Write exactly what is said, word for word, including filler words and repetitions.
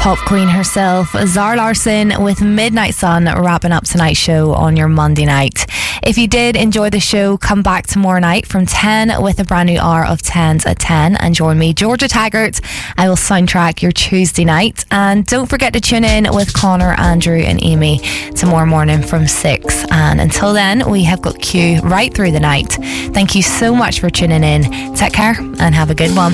Pop queen herself, Zara Larsson, with Midnight Sun wrapping up tonight's show on your Monday night. If you did enjoy the show, come back tomorrow night from ten with a brand new hour of tens at ten and join me, Georgia Taggart. I will soundtrack your Tuesday night. And don't forget to tune in with Connor, Andrew and Amy tomorrow morning from six. And until then, we have got Q right through the night. Thank you so much for tuning in. Take care and have a good one.